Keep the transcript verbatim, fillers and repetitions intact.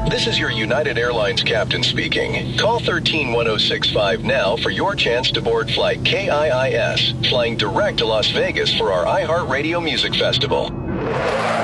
This is your United Airlines captain speaking. Call one three one zero six five now for your chance to board flight K I I S, flying direct to Las Vegas for our iHeartRadio Music Festival.